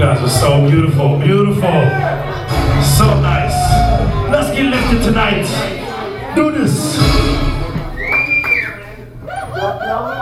guys are so beautiful, beautiful. So nice. Let's get lifted tonight. Do this.